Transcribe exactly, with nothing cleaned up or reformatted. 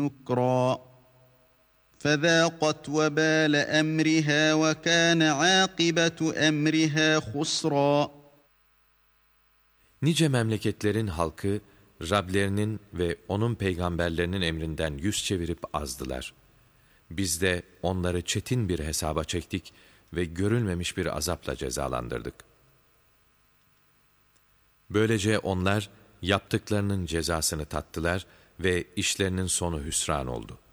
نُكْرًا فَذَاقَتْ وَبَالَ أَمْرِهَا وَكَانَ عَاقِبَةُ أَمْرِهَا خُسْرًا. Nice memleketlerin halkı, Rablerinin ve onun peygamberlerinin emrinden yüz çevirip azdılar. Biz de onları çetin bir hesaba çektik ve görülmemiş bir azapla cezalandırdık. Böylece onlar yaptıklarının cezasını tattılar ve işlerinin sonu hüsran oldu.